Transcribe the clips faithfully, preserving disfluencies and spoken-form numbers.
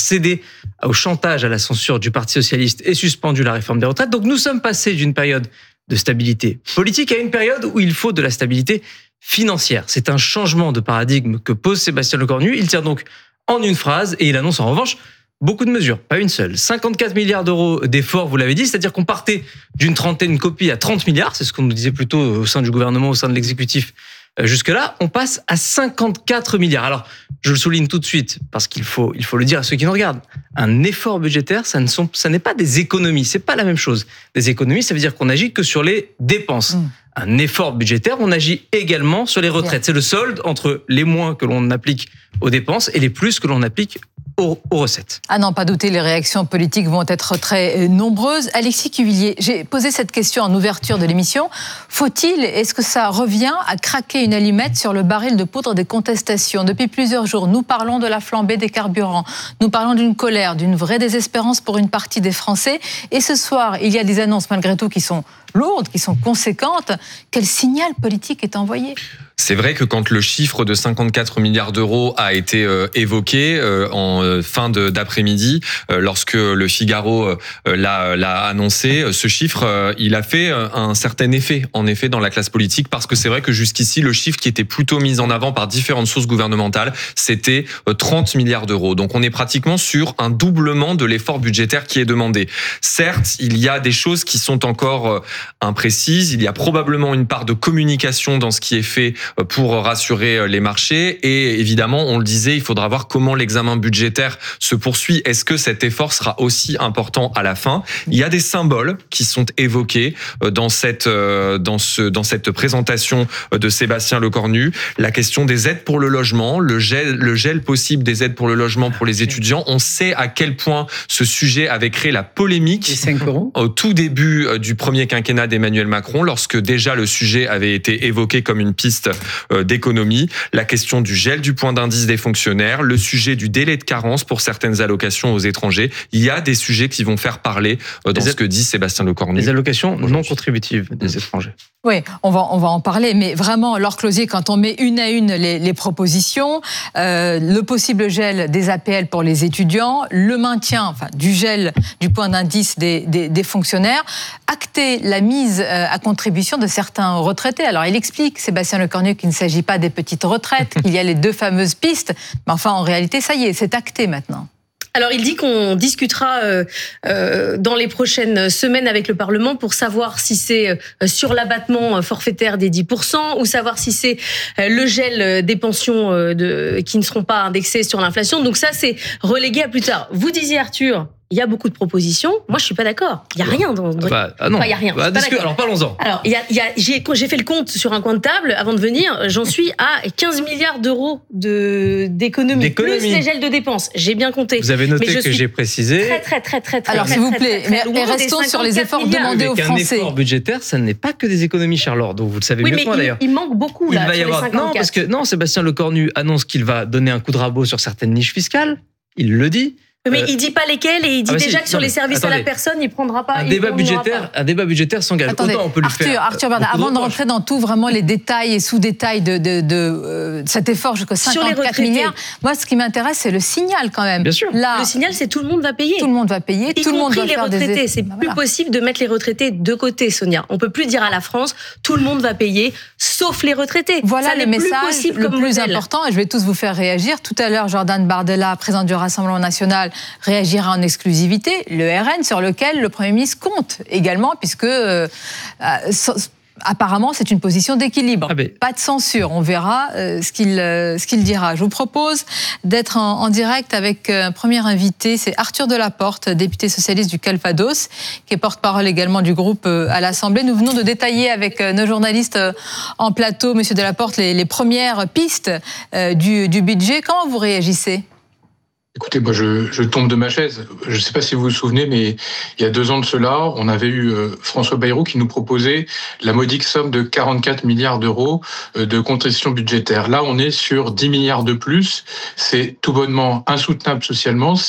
cédé au chantage, à la censure du Parti socialiste et suspendu la réforme des retraites. Donc nous sommes passés d'une période de stabilité politique à une période où il faut de la stabilité financière. C'est un changement de paradigme que pose Sébastien Lecornu. Il tire donc en une phrase et il annonce en revanche beaucoup de mesures, pas une seule. cinquante-quatre milliards d'euros d'efforts, vous l'avez dit, c'est-à-dire qu'on partait d'une trentaine de copies à trente milliards, c'est ce qu'on nous disait plutôt au sein du gouvernement, au sein de l'exécutif. Jusque-là, on passe à cinquante-quatre milliards. Alors, je le souligne tout de suite, parce qu'il faut, il faut le dire à ceux qui nous regardent. Un effort budgétaire, ça ne sont, ça n'est pas des économies, c'est pas la même chose. Des économies, ça veut dire qu'on n'agit que sur les dépenses. Mmh. Un effort budgétaire, on agit également sur les retraites. C'est le solde entre les moins que l'on applique aux dépenses et les plus que l'on applique aux, aux recettes. Ah non, pas douter, les réactions politiques vont être très nombreuses. Alexis Cuvillier, j'ai posé cette question en ouverture de l'émission. Faut-il, est-ce que ça revient à craquer une allumette sur le baril de poudre des contestations ? Depuis plusieurs jours, nous parlons de la flambée des carburants. Nous parlons d'une colère, d'une vraie désespérance pour une partie des Français. Et ce soir, il y a des annonces malgré tout qui sont lourdes, qui sont conséquentes. Quel signal politique est envoyé ? C'est vrai que quand le chiffre de cinquante-quatre milliards d'euros a été euh, évoqué euh, en euh, fin de, d'après-midi, euh, lorsque le Figaro euh, l'a, l'a annoncé, ce chiffre, euh, il a fait un certain effet, en effet, dans la classe politique, parce que c'est vrai que jusqu'ici, le chiffre qui était plutôt mis en avant par différentes sources gouvernementales, c'était euh, trente milliards d'euros. Donc on est pratiquement sur un doublement de l'effort budgétaire qui est demandé. Certes, il y a des choses qui sont encore euh, imprécises, il y a probablement une part de communication dans ce qui est fait pour rassurer les marchés. Et évidemment, on le disait, il faudra voir comment l'examen budgétaire se poursuit. Est-ce que cet effort sera aussi important à la fin ? Il y a des symboles qui sont évoqués dans cette, dans ce, dans cette présentation de Sébastien Lecornu. La question des aides pour le logement, le gel, le gel possible des aides pour le logement pour les étudiants. On sait à quel point ce sujet avait créé la polémique au tout début du premier quinquennat d'Emmanuel Macron, lorsque déjà le sujet avait été évoqué comme une piste d'économie, la question du gel du point d'indice des fonctionnaires, le sujet du délai de carence pour certaines allocations aux étrangers. Il y a des sujets qui vont faire parler dans ce que dit Sébastien Lecornu. Les allocations non contributives des étrangers. Oui, on va, on va en parler, mais vraiment, Laure Closier, quand on met une à une les, les propositions, euh, le possible gel des A P L pour les étudiants, le maintien enfin, du gel du point d'indice des, des, des fonctionnaires, acter la mise à contribution de certains retraités. Alors, il explique, Sébastien Lecornu, qu'il ne s'agit pas des petites retraites, qu'il y a les deux fameuses pistes, mais enfin, en réalité, ça y est, c'est acté maintenant. Alors, il dit qu'on discutera euh, euh, dans les prochaines semaines avec le Parlement pour savoir si c'est euh, sur l'abattement forfaitaire des dix pour cent ou savoir si c'est euh, le gel des pensions euh, de, qui ne seront pas indexées sur l'inflation. Donc ça, c'est relégué à plus tard. Vous disiez, Arthur, il y a beaucoup de propositions. Moi, je suis pas d'accord. Il y a rien dans. dans... Bah, ah non. Enfin, il y a rien. Bah, discu- alors parlons-en. Alors, il y a, il y a, j'ai, j'ai fait le compte sur un coin de table avant de venir. J'en suis à quinze milliards d'euros de d'économies, d'économie. Plus les gels de dépenses. J'ai bien compté. Vous avez noté que j'ai précisé. Très, très, très, très, très. Alors, très, s'il vous très, plaît, très, très, mais restons sur les efforts milliards. demandés aux Avec Français. Un effort budgétaire, ça n'est pas que des économies, Charles. Donc vous le savez oui, mieux mais que moi il, d'ailleurs. Il manque beaucoup là. Il va y sur avoir les cinquante-quatre. non parce que non, Sébastien Lecornu annonce qu'il va donner un coup de rabot sur certaines niches fiscales. Il le dit. Mais euh, il dit pas lesquels et il dit ah bah déjà si, que sur non, les services attendez. à la personne, il prendra pas. Un débat budgétaire, pas. un débat budgétaire s'engage. Attendez, Autant on peut Arthur, lui faire. Arthur Bernard, avant de rentrer dans tout vraiment les détails et sous-détails de, de, de, de euh, cet effort jusqu'à cinquante-quatre milliards, moi ce qui m'intéresse c'est le signal quand même. Bien sûr. Là, le signal c'est tout le monde va payer. Tout le monde va payer. Y tout le monde compris va les faire retraités. Des... C'est ben plus voilà. possible de mettre les retraités de côté, Sonia. On peut plus dire à la France tout le monde va payer, sauf les retraités. Voilà Ça le plus message le plus modèle. important. Et je vais tous vous faire réagir. Tout à l'heure, Jordan Bardella, président du Rassemblement national, réagira en exclusivité. Le R N sur lequel le Premier ministre compte également, puisque euh, euh, so, apparemment c'est une position d'équilibre. Ah ben. Pas de censure, on verra euh, ce, qu'il, euh, ce qu'il dira. Je vous propose d'être en, en direct avec un premier invité, c'est Arthur Delaporte, député socialiste du Calvados, qui est porte-parole également du groupe euh, à l'Assemblée. Nous venons de détailler avec euh, nos journalistes euh, en plateau, Monsieur Delaporte, les, les premières pistes euh, du, du budget. Comment vous réagissez ? Écoutez, moi, je, je tombe de ma chaise. Je ne sais pas si vous vous souvenez, mais il y a deux ans de cela, on avait eu euh, François Bayrou qui nous proposait la modique somme de quarante-quatre milliards d'euros euh, de contribution budgétaire. Là, on est sur dix milliards de plus. C'est tout bonnement insoutenable socialement. C'est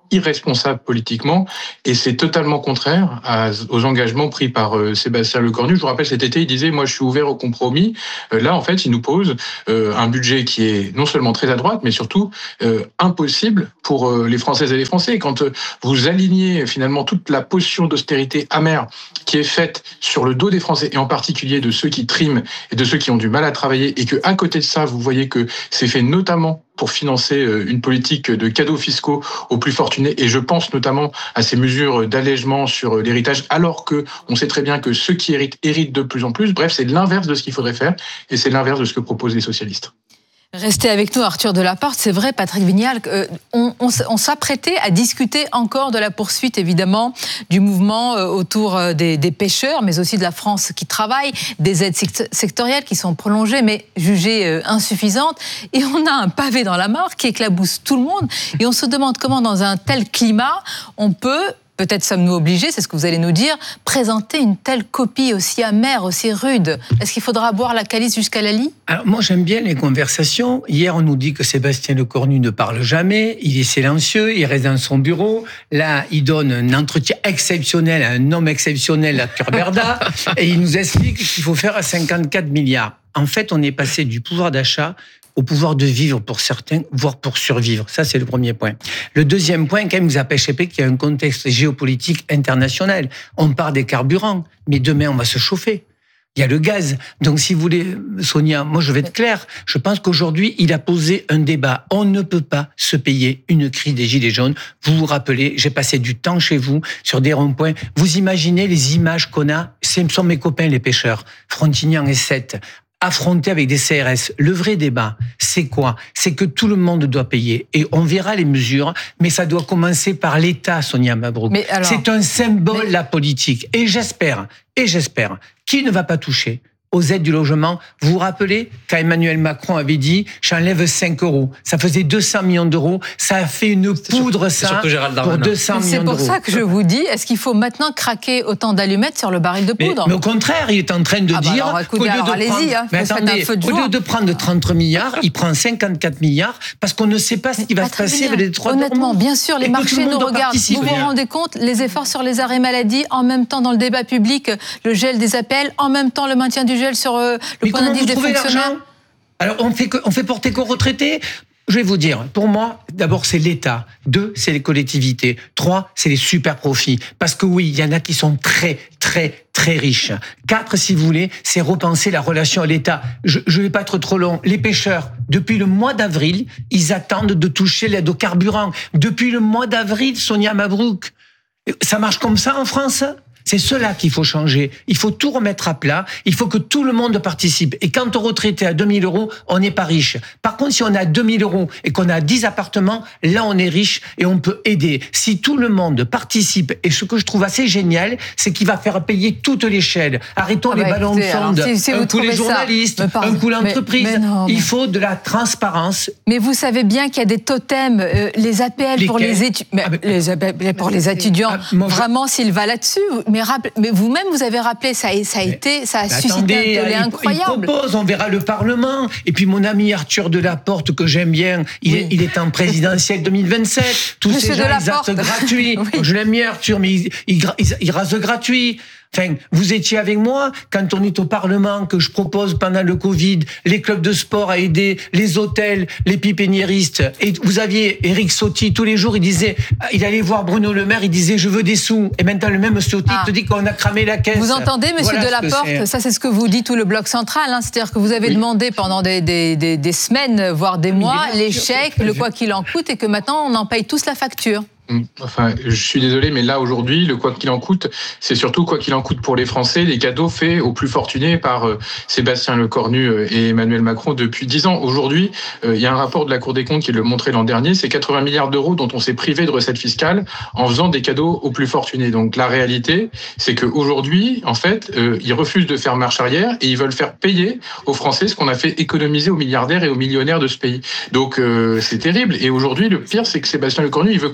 irresponsable politiquement et c'est totalement contraire à, aux engagements pris par euh, Sébastien Lecornu. Je vous rappelle, cet été, il disait « moi, je suis ouvert au compromis ». Euh, là, en fait, il nous pose euh, un budget qui est non seulement très à droite, mais surtout euh, impossible pour euh, les Françaises et les Français. Et quand euh, vous alignez finalement toute la potion d'austérité amère qui est faite sur le dos des Français, et en particulier de ceux qui triment et de ceux qui ont du mal à travailler, et que à côté de ça, vous voyez que c'est fait notamment pour financer une politique de cadeaux fiscaux aux plus fortunés. Et je pense notamment à ces mesures d'allègement sur l'héritage, alors que on sait très bien que ceux qui héritent, héritent de plus en plus. Bref, c'est l'inverse de ce qu'il faudrait faire, et c'est l'inverse de ce que proposent les socialistes. Restez avec nous, Arthur Delaporte. C'est vrai, Patrick Vignal, euh, on, on, on s'apprêtait à discuter encore de la poursuite, évidemment, du mouvement euh, autour euh, des, des pêcheurs, mais aussi de la France qui travaille, des aides sectorielles qui sont prolongées, mais jugées euh, insuffisantes. Et on a un pavé dans la mare qui éclabousse tout le monde. Et on se demande comment, dans un tel climat, on peut... peut-être sommes-nous obligés, c'est ce que vous allez nous dire, présenter une telle copie aussi amère, aussi rude. Est-ce qu'il faudra boire la calice jusqu'à la lie ? Alors moi j'aime bien les conversations. Hier on nous dit que Sébastien Lecornu ne parle jamais, il est silencieux, il reste dans son bureau. Là il donne un entretien exceptionnel à un homme exceptionnel, Arthur Berda, et il nous explique qu'il faut faire à cinquante-quatre milliards. En fait on est passé du pouvoir d'achat au pouvoir de vivre pour certains, voire pour survivre. Ça, c'est le premier point. Le deuxième point, quand même, vous a pas échappé qu'il y a un contexte géopolitique international. On parle des carburants, mais demain, on va se chauffer. Il y a le gaz. Donc, si vous voulez, Sonia, moi, je vais être clair. Je pense qu'aujourd'hui, il a posé un débat. On ne peut pas se payer une crise des Gilets jaunes. Vous vous rappelez, j'ai passé du temps chez vous, sur des ronds-points. Vous imaginez les images qu'on a? Ce sont mes copains, les pêcheurs. Frontignan et Sète. Affronter avec des C R S. Le vrai débat, c'est quoi? C'est que tout le monde doit payer. Et on verra les mesures, mais ça doit commencer par l'État, Sonia Mabrouk. Alors, c'est un symbole, mais... la politique. Et j'espère, et j'espère, qu'il ne va pas toucher aux aides du logement. Vous vous rappelez, quand Emmanuel Macron avait dit « j'enlève cinq euros », ça faisait deux cents millions d'euros, ça a fait une poudre, ça, pour deux cents millions d'euros. C'est pour ça que je vous dis, est-ce qu'il faut maintenant craquer autant d'allumettes sur le baril de poudre ? mais, mais au contraire, il est en train de ah dire... Bah alors, écoutez, alors, de allez-y, prendre, hein, mais attendez, au lieu de prendre trente milliards, il prend cinquante-quatre milliards, parce qu'on ne sait pas ce qui va se passer avec les trois Honnêtement, bien sûr, les marchés nous regardent. Vous vous rendez compte, les efforts sur les arrêts maladie, en même temps dans le débat public, le gel des appels, en même temps le maintien du gel sur... Euh, Le Mais comment vous trouvez l'argent ? Alors, on fait, que, on fait porter qu'aux retraités ? Je vais vous dire, pour moi, d'abord, c'est l'État. Deux, c'est les collectivités. Trois, c'est les super profits. Parce que oui, il y en a qui sont très, très, très riches. Quatre, si vous voulez, c'est repenser la relation à l'État. Je ne vais pas être trop long. Les pêcheurs, depuis le mois d'avril, ils attendent de toucher l'aide au carburant. Depuis le mois d'avril, Sonia Mabrouk. Ça marche comme ça en France ? C'est cela qu'il faut changer. Il faut tout remettre à plat. Il faut que tout le monde participe. Et quand on retraité à deux mille euros, on n'est pas riche. Par contre, si on a deux mille euros et qu'on a dix appartements, là, on est riche et on peut aider. Si tout le monde participe, et ce que je trouve assez génial, c'est qu'il va faire payer toute l'échelle. Arrêtons ah bah les ballons écoutez, de sonde. Si, si un coup les journalistes, un coup l'entreprise. Mais, mais non, mais... Il faut de la transparence. Mais vous savez bien qu'il y a des totems, euh, les A P L pour les, étu... ah bah, les, A P L pour les étudiants. Ah, moi, vraiment, je... s'il va là-dessus. Mais, rappel... mais vous-même, vous avez rappelé, ça a, ça a été, ça a mais suscité attendez, un tollé incroyable. Il propose, on verra le Parlement. Et puis mon ami Arthur Delaporte, que j'aime bien, il, oui. est, il est en présidentiel deux mille vingt-sept. Tous Monsieur ces gens, ils restent gratuits. Oui. Je l'aime bien, Arthur, mais il, il, il, il rase gratuit. Enfin, vous étiez avec moi quand on est au Parlement, que je propose pendant le Covid, les clubs de sport à aider, les hôtels, les pépiniéristes. Et vous aviez Éric Ciotti, tous les jours, il disait, il allait voir Bruno Le Maire, il disait, je veux des sous. Et maintenant, le même Ciotti ah. te dit qu'on a cramé la caisse. Vous entendez, monsieur voilà Delaporte, ça c'est ce que vous dit tout le bloc central, hein, c'est-à-dire que vous avez oui. demandé pendant des, des, des, des semaines, voire des mois, les chèques, le quoi qu'il en coûte, et que maintenant, on en paye tous la facture. Enfin, je suis désolé, mais là, aujourd'hui, le quoi qu'il en coûte, c'est surtout quoi qu'il en coûte pour les Français, les cadeaux faits aux plus fortunés par euh, Sébastien Lecornu et Emmanuel Macron depuis dix ans. Aujourd'hui, euh, il y a un rapport de la Cour des comptes qui le montrait l'an dernier, c'est quatre-vingts milliards d'euros dont on s'est privé de recettes fiscales en faisant des cadeaux aux plus fortunés. Donc, la réalité, c'est qu'aujourd'hui, en fait, euh, ils refusent de faire marche arrière et ils veulent faire payer aux Français ce qu'on a fait économiser aux milliardaires et aux millionnaires de ce pays. Donc, euh, c'est terrible. Et aujourd'hui, le pire, c'est que Sébastien Lecornu, il veut continuer, il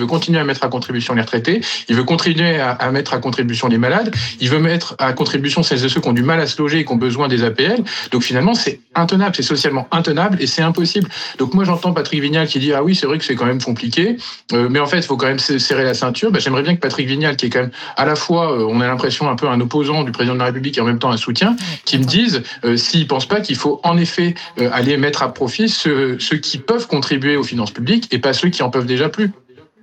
veut continuer à mettre à contribution les retraités, il veut continuer à, à mettre à contribution les malades, il veut mettre à contribution celles et ceux qui ont du mal à se loger et qui ont besoin des A P L. Donc finalement, c'est intenable, c'est socialement intenable et c'est impossible. Donc moi, j'entends Patrick Vignal qui dit « Ah oui, c'est vrai que c'est quand même compliqué, euh, mais en fait, il faut quand même serrer la ceinture. » Ben, j'aimerais bien que Patrick Vignal, qui est quand même à la fois, euh, on a l'impression, un peu un opposant du président de la République et en même temps un soutien, qui me dise euh, s'il ne pense pas qu'il faut en effet euh, aller mettre à profit ceux, ceux qui peuvent contribuer aux finances publiques et pas ceux qui en peuvent déjà plus.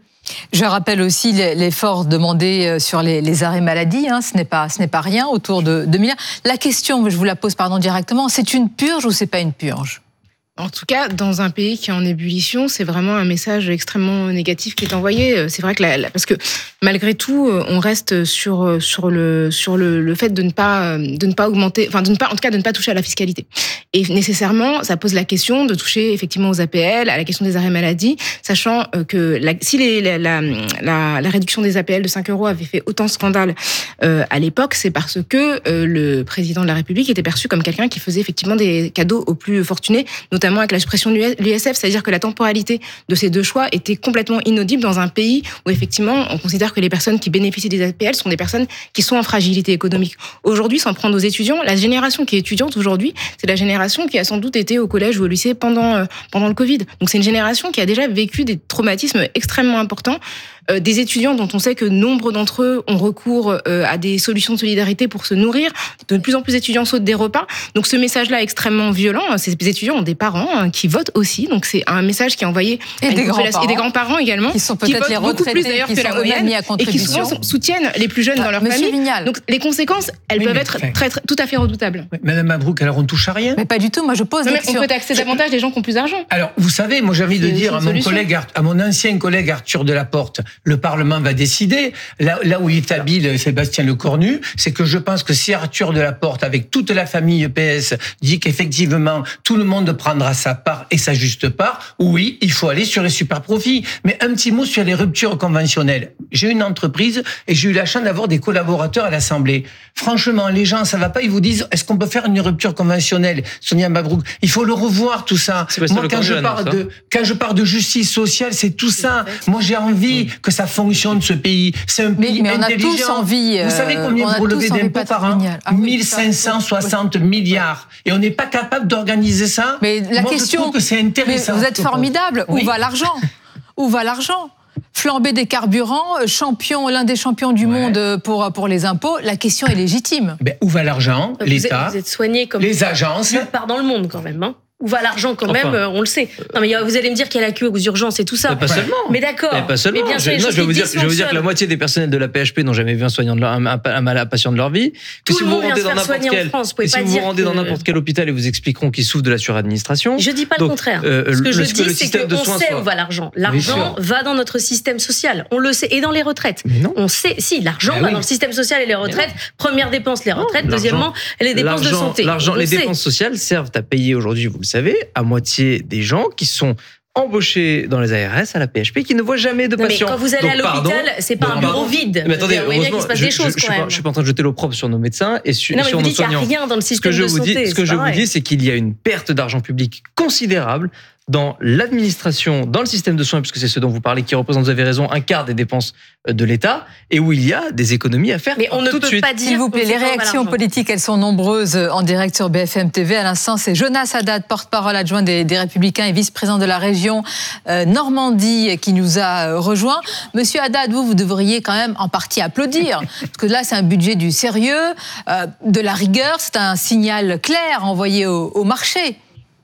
Je rappelle aussi l'effort demandé sur les, les arrêts maladie. Hein, ce n'est pas, ce n'est pas rien, autour de deux milliards. La question, je vous la pose pardon directement, c'est une purge ou c'est pas une purge ? En tout cas, dans un pays qui est en ébullition, c'est vraiment un message extrêmement négatif qui est envoyé. C'est vrai que la, la, parce que malgré tout, on reste sur sur le sur le, le fait de ne pas de ne pas augmenter, enfin de ne pas en tout cas de ne pas toucher à la fiscalité. Et nécessairement, ça pose la question de toucher effectivement aux A P L, à la question des arrêts maladie, sachant que la, si les, la, la, la, la réduction des A P L de cinq euros avait fait autant de scandale euh, à l'époque, c'est parce que euh, le président de la République était perçu comme quelqu'un qui faisait effectivement des cadeaux aux plus fortunés, notamment avec la suppression de l'I S F, c'est-à-dire que la temporalité de ces deux choix était complètement inaudible dans un pays où effectivement on considère que les personnes qui bénéficient des A P L sont des personnes qui sont en fragilité économique. Aujourd'hui, sans prendre aux étudiants, la génération qui est étudiante aujourd'hui, c'est la génération qui a sans doute été au collège ou au lycée pendant euh, pendant le Covid. Donc c'est une génération qui a déjà vécu des traumatismes extrêmement importants. Euh, des étudiants dont on sait que nombre d'entre eux ont recours euh, à des solutions de solidarité pour se nourrir. De plus en plus d'étudiants sautent des repas. Donc ce message-là est extrêmement violent. Ces étudiants ont des parents hein, qui votent aussi. Donc c'est un message qui est envoyé et des grands-parents, et des grands-parents également, qui sont peut-être les retraités, plus d'ailleurs qui que sont la moyenne, mis à et qui souvent soutiennent les plus jeunes ah, dans leur Monsieur famille. Vignal. Donc les conséquences, elles oui, peuvent mais, être enfin, très, très, tout à fait redoutables. Madame Mabrouk, alors on touche à rien. Mais pas du tout. Moi je pose non, des mais questions. On peut taxer davantage les gens qui ont plus d'argent. Alors vous savez, moi j'ai envie de dire à mon collègue, à mon ancien collègue Arthur Delaporte, le Parlement va décider. Là, là où il est habile Sébastien Lecornu, c'est que je pense que si Arthur Delaporte, avec toute la famille P S, dit qu'effectivement tout le monde prendra sa part et sa juste part, oui, il faut aller sur les super profits. Mais un petit mot sur les ruptures conventionnelles. J'ai une entreprise et j'ai eu la chance d'avoir des collaborateurs à l'Assemblée. Franchement, les gens, ça va pas, ils vous disent, est-ce qu'on peut faire une rupture conventionnelle? Sonia Mabrouk, il faut le revoir tout ça. Moi, quand je parle de, quand je parle de justice sociale, c'est tout ça. Moi, j'ai envie que ça fonctionne, ce pays. C'est un pays mais, mais on intelligent. a tous envie. Vous savez combien vous relevez d'impôts par an? ah, oui, mille cinq cent soixante oui. milliards. Et on n'est pas capable d'organiser ça. Mais la Moi, question, je trouve que c'est intéressant. Mais vous êtes formidable. Oui. Où va l'argent? Où va l'argent? Flambée des carburants, champion, l'un des champions du ouais. monde pour, pour les impôts. La question est légitime. Ben, où va l'argent? L'État, vous êtes, vous êtes soigné comme les agences. Nulle part dans le monde quand même. Hein. Où va l'argent quand enfin, même, euh, on le sait. Non mais vous allez me dire qu'il y a la queue aux urgences et tout ça. Mais pas seulement. Mais d'accord. Mais pas seulement. Mais bien sûr, je, non, je vais vous dire, je vais vous dire que la moitié des personnels de la P H P n'ont jamais vu un soignant de leur, un, un, un, un patient de leur vie. Que tout si le vous monde vient rendez se dans faire soigner quel, en France. Vous si pas vous dire vous rendez que... dans n'importe quel hôpital et vous expliqueront qu'ils souffrent de la suradministration. Je dis pas Donc, le contraire. Euh, Ce que le, je le, dis, le c'est qu'on sait soit... où va l'argent. L'argent va dans notre système social. On le sait. Et dans les retraites. On sait. Si, l'argent va dans le système social et les retraites. Première dépense, les retraites. Deuxièmement, les dépenses de santé. L'argent, les dépenses sociales servent à payer aujourd'hui, vous le savez, à moitié des gens qui sont embauchés dans les A R S, à la P H P, qui ne voient jamais de patients. Mais quand vous allez Donc, à l'hôpital, c'est pas un bureau vide. Mais attendez, il y a qu'il se passe je, des choses je, je, quand même. Je suis pas en train de jeter l'opprobre sur nos médecins et sur, non, sur nos soignants. Ce que je vous dis, il n'y a rien dans le système de santé. Dis, ce que je vous dis, c'est qu'il y a une perte d'argent public considérable dans l'administration, dans le système de soins, puisque c'est ce dont vous parlez, qui représente, vous avez raison, un quart des dépenses de l'État, et où il y a des économies à faire. Mais on ne tout peut de suite. pas dire. S'il vous plaît, les réactions politiques, elles sont nombreuses en direct sur B F M T V. À l'instant, c'est Jonas Haddad, porte-parole adjoint des, des Républicains et vice-président de la région euh, Normandie, qui nous a euh, rejoint. Monsieur Haddad, vous, vous devriez quand même en partie applaudir, parce que là, c'est un budget du sérieux, euh, de la rigueur, c'est un signal clair envoyé au, au marché.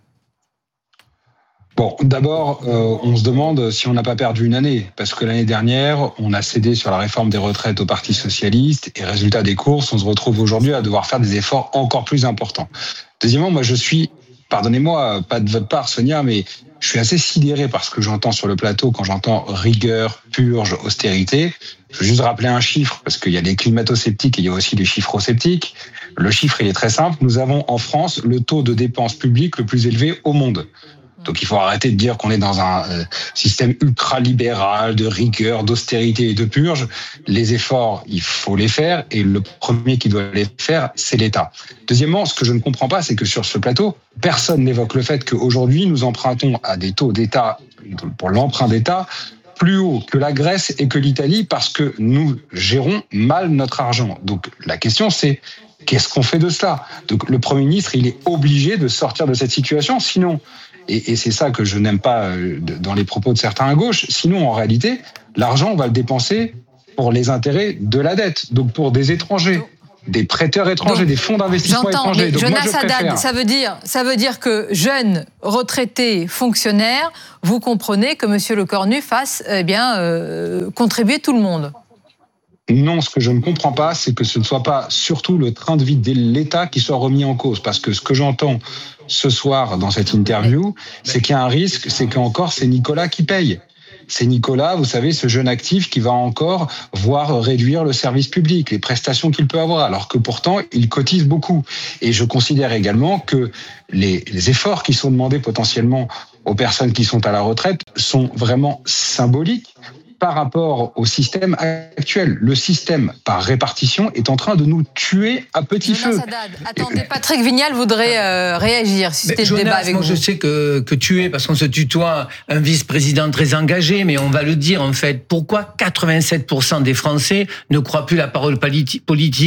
Bon, d'abord, euh, on se demande si on n'a pas perdu une année, parce que l'année dernière, on a cédé sur la réforme des retraites au Parti socialiste, et résultat des courses, on se retrouve aujourd'hui à devoir faire des efforts encore plus importants. Deuxièmement, moi je suis, pardonnez-moi, pas de votre part Sonia, mais je suis assez sidéré par ce que j'entends sur le plateau quand j'entends rigueur, purge, austérité. Je veux juste rappeler un chiffre, parce qu'il y a les climato-sceptiques et il y a aussi les chiffro-sceptiques. Le chiffre, il est très simple, nous avons en France le taux de dépenses publiques le plus élevé au monde. Donc il faut arrêter de dire qu'on est dans un euh, système ultra-libéral, de rigueur, d'austérité et de purge. Les efforts, il faut les faire, et le premier qui doit les faire, c'est l'État. Deuxièmement, ce que je ne comprends pas, c'est que sur ce plateau, personne n'évoque le fait qu'aujourd'hui, nous empruntons à des taux d'État, pour l'emprunt d'État, plus haut que la Grèce et que l'Italie parce que nous gérons mal notre argent. Donc la question c'est qu'est-ce qu'on fait de cela ? Donc le Premier ministre, il est obligé de sortir de cette situation, sinon, et, et c'est ça que je n'aime pas dans les propos de certains à gauche, sinon en réalité, l'argent, on va le dépenser pour les intérêts de la dette, donc pour des étrangers. Des prêteurs étrangers, donc, des fonds d'investissement étrangers. Donc Jonas moi, Haddad, ça veut dire, ça veut dire que jeunes, retraités, fonctionnaires, vous comprenez que M. Lecornu fasse eh bien, euh, contribuer tout le monde. Non, ce que je ne comprends pas, c'est que ce ne soit pas surtout le train de vie de l'État qui soit remis en cause. Parce que ce que j'entends ce soir dans cette interview, c'est qu'il y a un risque, c'est qu'encore c'est Nicolas qui paye. C'est Nicolas, vous savez, ce jeune actif qui va encore voir réduire le service public, les prestations qu'il peut avoir, alors que pourtant, il cotise beaucoup. Et je considère également que les, les efforts qui sont demandés potentiellement aux personnes qui sont à la retraite sont vraiment symboliques par rapport au système actuel. Le système par répartition est en train de nous tuer à petit Jonas feu. Haddad, attendez, Patrick Vignal voudrait euh, réagir si c'était le débat avec moi vous. Je sais que, que tuer, parce qu'on se tutoie, un vice-président très engagé, mais on va le dire en fait. Pourquoi quatre-vingt-sept pour cent des Français ne croient plus la parole politique ?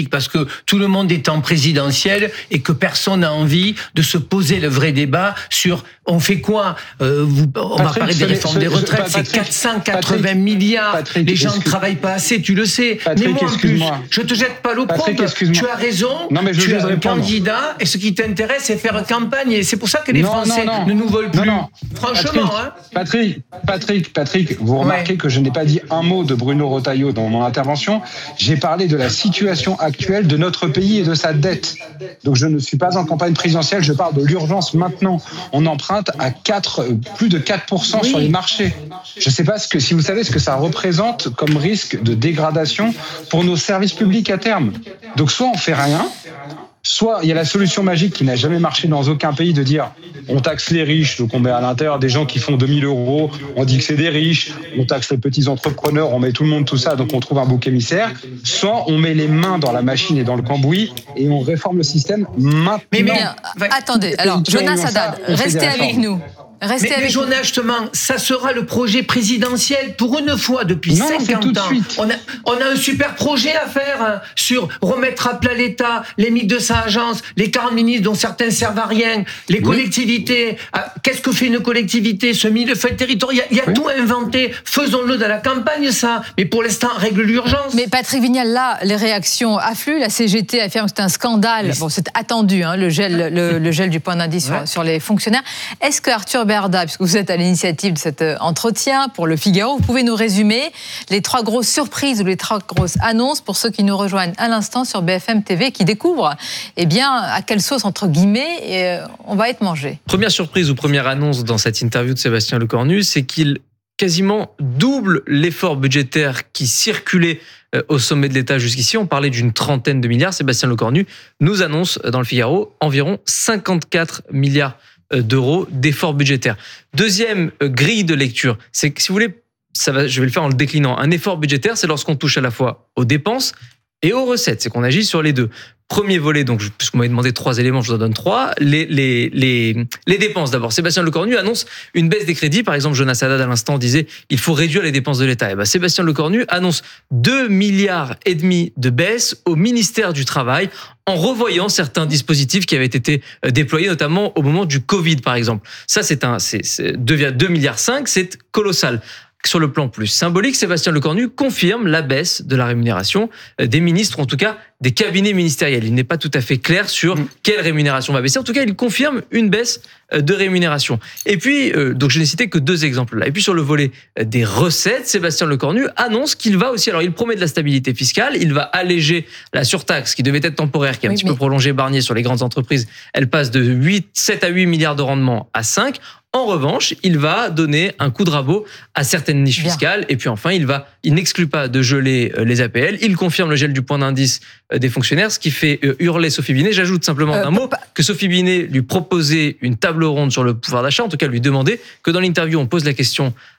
Parce que tout le monde est en présidentielle et que personne n'a envie de se poser le vrai débat sur on fait quoi ? euh, vous, On va parler des réformes des retraites, c'est quatre cent quatre-vingts milliards. Patrick, les gens ne travaillent pas assez, tu le sais. Patrick, mais moi, en plus, je te jette pas l'opprobre. Tu as raison. Non, mais je tu es un répondre. candidat et ce qui t'intéresse, c'est faire campagne. Et c'est pour ça que les non, Français non, non. ne nous veulent plus. Non, non. Franchement, Patrick, hein. Patrick, Patrick, Patrick, vous remarquez ouais. que je n'ai pas dit un mot de Bruno Retailleau dans mon intervention. J'ai parlé de la situation actuelle de notre pays et de sa dette. Donc je ne suis pas en campagne présidentielle. Je parle de l'urgence maintenant. On emprunte à quatre, plus de quatre pour cent oui. sur les marchés. Je ne sais pas ce que, si vous savez ce que ça représente comme risque de dégradation pour nos services publics à terme. Donc soit on fait rien, soit il y a la solution magique qui n'a jamais marché dans aucun pays de dire on taxe les riches, donc on met à l'intérieur des gens qui font deux mille euros, on dit que c'est des riches, on taxe les petits entrepreneurs, on met tout le monde tout ça, donc on trouve un bouc émissaire, soit on met les mains dans la machine et dans le cambouis et on réforme le système maintenant. Mais, mais euh, attendez, alors Jonas Haddad, restez avec nous. Restez mais, avec mais Jonas, justement, ça sera le projet présidentiel pour une fois depuis non, cinquante ans. On a, on a un super projet à faire hein, sur remettre à plat l'État, les mille deux cents agences, les quarante ministres dont certains servent à rien, les oui. collectivités. Ah, qu'est-ce que fait une collectivité, ce millefeuille territorial ? Il y a oui. tout inventé. Faisons-le dans la campagne, ça. Mais pour l'instant, règle l'urgence. Mais Patrick Vignal, là, les réactions affluent. La C G T affirme que c'est un scandale. Oui. Bon, c'est attendu, hein, le gel, le, le gel du point d'indice ouais. sur, sur les fonctionnaires. Est-ce que Arthur Berda, puisque vous êtes à l'initiative de cet entretien pour Le Figaro, vous pouvez nous résumer les trois grosses surprises ou les trois grosses annonces pour ceux qui nous rejoignent à l'instant sur B F M T V, qui découvrent eh bien, à quelle sauce, entre guillemets, et, euh, on va être mangé. Première surprise ou première annonce dans cette interview de Sébastien Lecornu, c'est qu'il quasiment double l'effort budgétaire qui circulait au sommet de l'État jusqu'ici. On parlait d'une trentaine de milliards. Sébastien Lecornu nous annonce dans Le Figaro environ cinquante-quatre milliards d'euros d'efforts budgétaires. Deuxième grille de lecture, c'est que si vous voulez, ça va, je vais le faire en le déclinant. Un effort budgétaire, c'est lorsqu'on touche à la fois aux dépenses et aux recettes. C'est qu'on agit sur les deux. Premier volet, donc, puisque vous m'avez demandé trois éléments, je vous en donne trois. Les, les, les, les dépenses d'abord. Sébastien Lecornu annonce une baisse des crédits. Par exemple, Jonas Haddad à l'instant disait il faut réduire les dépenses de l'État. Et ben, Sébastien Lecornu annonce deux milliards et demi de baisse au ministère du Travail en revoyant certains dispositifs qui avaient été déployés, notamment au moment du Covid, par exemple. Ça, c'est un, c'est, c'est deux milliards cinq, c'est colossal. Sur le plan plus symbolique, Sébastien Lecornu confirme la baisse de la rémunération des ministres, en tout cas des cabinets ministériels. Il n'est pas tout à fait clair sur quelle rémunération va baisser. En tout cas, il confirme une baisse de rémunération. Et puis, donc je n'ai cité que deux exemples là. Et puis sur le volet des recettes, Sébastien Lecornu annonce qu'il va aussi, alors il promet de la stabilité fiscale, il va alléger la surtaxe qui devait être temporaire, qui est un oui, petit mais... peu prolongée Barnier sur les grandes entreprises. Elle passe de huit, sept à huit milliards de rendement à cinq. En revanche, il va donner un coup de rabot à certaines niches Bien. fiscales. Et puis enfin, il va, il n'exclut pas de geler les A P L. Il confirme le gel du point d'indice des fonctionnaires, ce qui fait hurler Sophie Binet. J'ajoute simplement euh, un mot pas... que Sophie Binet lui proposait une table ronde sur le pouvoir d'achat, en tout cas lui demandait que dans l'interview on pose la question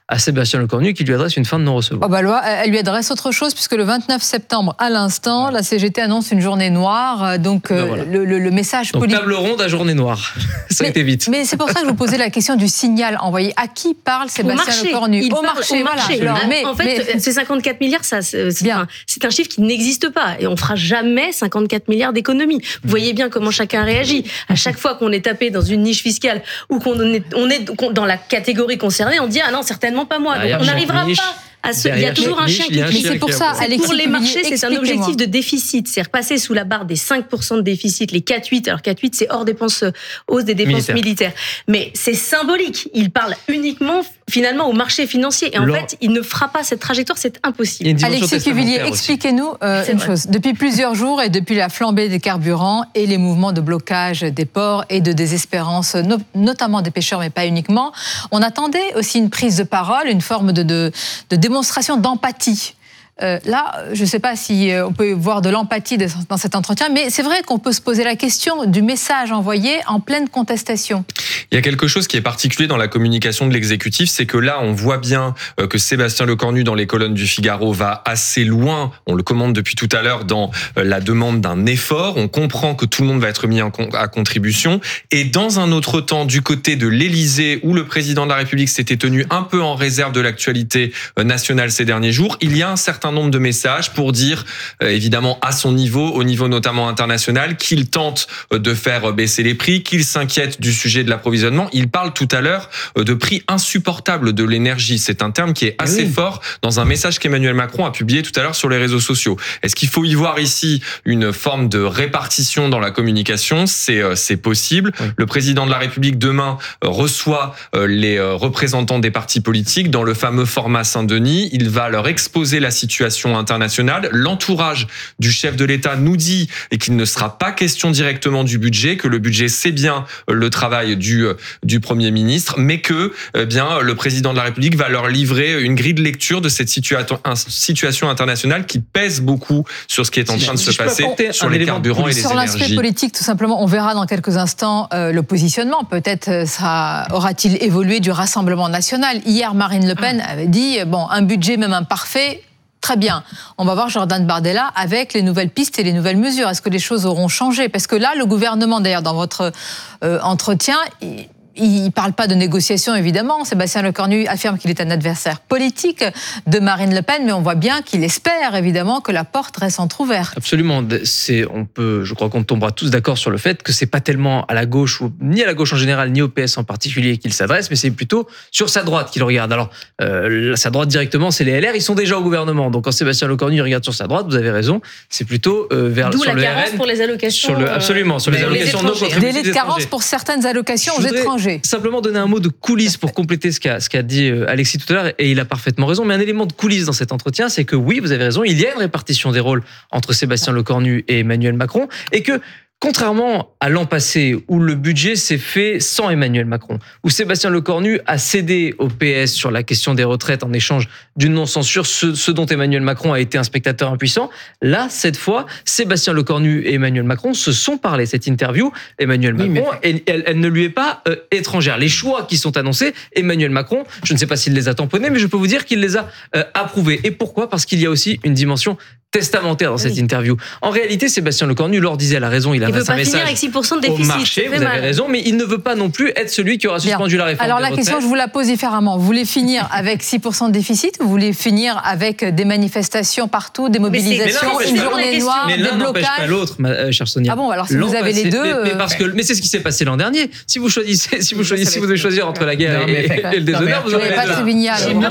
à Sébastien Lecornu qui lui adresse une fin de non-recevoir. Oh bah, loi, elle lui adresse autre chose puisque le vingt-neuf septembre, à l'instant, la C G T annonce une journée noire. Donc, ben voilà. le, le, le message donc politique. Table ronde à journée noire. Ça mais, a été vite. Mais c'est pour ça que je vous posais la question du signal envoyé. À qui parle Sébastien Lecornu? Il Au parle marché. au marché. Voilà. Alors, mais, en fait, mais... ces cinquante-quatre milliards, ça, c'est, c'est, un, c'est un chiffre qui n'existe pas. Et on fera jamais cinquante-quatre milliards d'économies. Vous voyez bien comment chacun réagit. À chaque fois qu'on est tapé dans une niche fiscale ou qu'on est, on est dans la catégorie concernée, on dit ah non, certainement pas moi. Donc on n'arrivera pas. À ce, il y a toujours un chien qui Mais c'est pour ça, Alexis, pour les marchés, c'est un objectif de déficit. C'est repasser sous la barre des cinq pour cent de déficit, les quatre virgule huit. Alors quatre virgule huit, c'est hors dépenses, hausse des dépenses militaires. militaires. Mais c'est symbolique. Il parle uniquement, finalement, au marché financier. Et en Laure... fait, il ne fera pas cette trajectoire, c'est impossible. Alexis Cuvillier, expliquez-nous euh, une vrai. chose. Depuis plusieurs jours et depuis la flambée des carburants et les mouvements de blocage des ports et de désespérance, no- notamment des pêcheurs, mais pas uniquement, on attendait aussi une prise de parole, une forme de, de, de démonstration d'empathie. Euh, là, je ne sais pas si on peut voir de l'empathie dans cet entretien, mais c'est vrai qu'on peut se poser la question du message envoyé en pleine contestation. Il y a quelque chose qui est particulier dans la communication de l'exécutif, c'est que là, on voit bien que Sébastien Lecornu, dans les colonnes du Figaro, va assez loin. On le commande depuis tout à l'heure dans la demande d'un effort. On comprend que tout le monde va être mis à contribution. Et dans un autre temps, du côté de l'Élysée, où le président de la République s'était tenu un peu en réserve de l'actualité nationale ces derniers jours, il y a un certain nombre de messages pour dire, euh, évidemment, à son niveau, au niveau notamment international, qu'il tente de faire baisser les prix, qu'il s'inquiète du sujet de l'approvisionnement. Il parle tout à l'heure de prix insupportables de l'énergie. C'est un terme qui est assez oui. fort dans un message qu'Emmanuel Macron a publié tout à l'heure sur les réseaux sociaux. Est-ce qu'il faut y voir ici une forme de répartition dans la communication ? C'est, euh, c'est possible. Oui. Le président de la République, demain, euh, reçoit euh, les euh, représentants des partis politiques dans le fameux format Saint-Denis. Il va leur exposer la situation internationale. L'entourage du chef de l'État nous dit et qu'il ne sera pas question directement du budget, que le budget c'est bien le travail du du Premier ministre, mais que eh bien le président de la République va leur livrer une grille de lecture de cette situa- situation internationale qui pèse beaucoup sur ce qui est en train de se passer sur les carburants et les énergies. Sur l'aspect politique, tout simplement, on verra dans quelques instants euh, le positionnement. Peut-être ça aura-t-il évolué du Rassemblement national. Hier, Marine Le Pen avait dit bon, un budget même imparfait. Très bien. On va voir Jordan Bardella avec les nouvelles pistes et les nouvelles mesures. Est-ce que les choses auront changé ? Parce que là, le gouvernement, d'ailleurs, dans votre euh, entretien, il il ne parle pas de négociation, évidemment. Sébastien Lecornu affirme qu'il est un adversaire politique de Marine Le Pen, mais on voit bien qu'il espère, évidemment, que la porte reste entrouverte. Absolument. C'est, on peut, je crois qu'on tombera tous d'accord sur le fait que c'est pas tellement à la gauche, ou, ni à la gauche en général, ni au P S en particulier qu'il s'adresse, mais c'est plutôt sur sa droite qu'il regarde. Alors, euh, sa droite directement, c'est les L R, ils sont déjà au gouvernement. Donc, quand Sébastien Lecornu regarde sur sa droite, vous avez raison, c'est plutôt euh, vers D'où sur la le carence R N. pour les allocations. Sur le, absolument, sur les allocations non contributives. Délai de carence pour certaines allocations aux étrangers. Simplement donner un mot de coulisses pour compléter ce qu'a, ce qu'a dit Alexis tout à l'heure, et il a parfaitement raison. Mais un élément de coulisses dans cet entretien, c'est que oui, vous avez raison, il y a une répartition des rôles entre Sébastien Lecornu et Emmanuel Macron, et que contrairement à l'an passé, où le budget s'est fait sans Emmanuel Macron, où Sébastien Lecornu a cédé au P S sur la question des retraites en échange d'une non-censure, ce, ce dont Emmanuel Macron a été un spectateur impuissant, là, cette fois, Sébastien Lecornu et Emmanuel Macron se sont parlé. Cette interview, Emmanuel Macron, oui, mais... elle, elle ne lui est pas euh, étrangère. Les choix qui sont annoncés, Emmanuel Macron, je ne sais pas s'il les a tamponnés, mais je peux vous dire qu'il les a euh, approuvés. Et pourquoi ? Parce qu'il y a aussi une dimension testamentaire dans cette oui. interview. En réalité, Sébastien Lecornu, Laure disait, elle a raison, il a il un message finir avec six pour cent de déficit, au marché, vous mal. avez raison, mais il ne veut pas non plus être celui qui aura suspendu Bien. la réforme. Alors des la retraites. question, je vous la pose différemment. Vous voulez finir avec six pour cent de déficit ou vous voulez finir avec des manifestations partout, des mobilisations, une journée noire, mais des l'un n'empêche blocages pas l'autre, ma euh, chère Sonia. Ah bon, alors si l'an vous avez passé, les deux... Mais, mais, parce que, mais c'est ce qui s'est passé l'an dernier. Si vous choisissez, si vous choisissez, si vous devez choisir entre la guerre non, et, et, et le déshonneur, vous aurez pas de Sévignan, on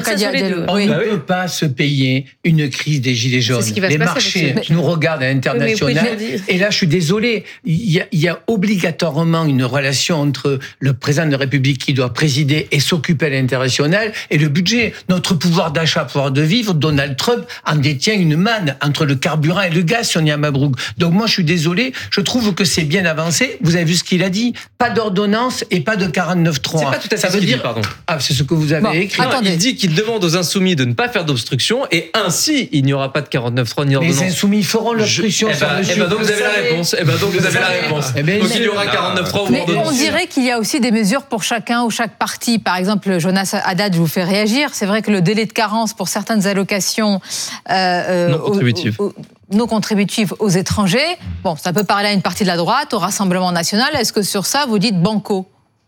ne peut pas se payer une crise des gilets jaunes. Les marchés nous regardent à l'international. Et là, je suis désolé, il y, a, il y a obligatoirement une relation entre le président de la République qui doit présider et s'occuper à l'international et le budget. Notre pouvoir d'achat, pouvoir de vivre, Donald Trump en détient une manne entre le carburant et le gaz, Sonia Mabrouk. Donc moi, je suis désolé, je trouve que c'est bien avancé. Vous avez vu ce qu'il a dit ? Pas d'ordonnance et pas de quarante-neuf trois. C'est pas tout à fait ça ce veut qu'il dire... dit, pardon. Ah, c'est ce que vous avez bon, écrit. Non, il dit qu'il demande aux insoumis de ne pas faire d'obstruction et ainsi, il n'y aura pas de quarante-neuf trois ni ordonnance. Les insoumis feront leur pression je... sur eh ben, monsieur. Eh ben donc vous avez la réponse. Eh ben donc vous avez la réponse. Eh ben, donc il y aura quarante-neuf trois ou mais ordonnance. on dirait qu'il y a aussi des mesures pour chacun ou chaque parti. Par exemple, Jonas Haddad, je vous fais réagir. C'est vrai que le délai de carence pour certaines allocations euh, non contributives. Aux, aux, non contributives aux étrangers, bon, ça peut parler à une partie de la droite, au Rassemblement national. Est-ce que sur ça, vous dites banco ?